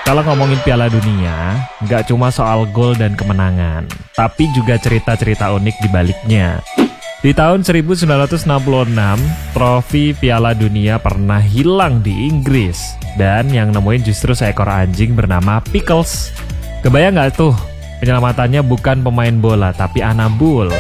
Kalau ngomongin Piala Dunia, nggak cuma soal gol dan kemenangan, tapi juga cerita-cerita unik di baliknya. Di tahun 1966, trofi Piala Dunia pernah hilang di Inggris. Dan yang nemuin justru seekor anjing bernama Pickles. Kebayang nggak tuh, penyelamatannya bukan pemain bola, tapi Anabul.